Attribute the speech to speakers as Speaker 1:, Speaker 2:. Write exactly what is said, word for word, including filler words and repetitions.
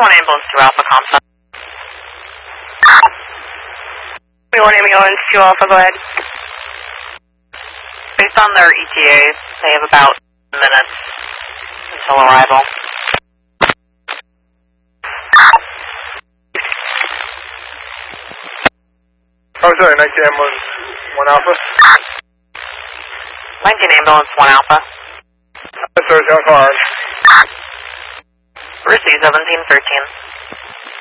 Speaker 1: one ambulance to Alpha Comstock.
Speaker 2: three one ambulance to Alpha, go ahead.
Speaker 1: Based on their E T As, they have about minutes until arrival.
Speaker 3: Oh, sorry, nineteen ambulance, one Alpha.
Speaker 1: nineteen ambulance, one Alpha.
Speaker 3: That's Thursday, on car.
Speaker 1: Receive seventeen thirteen.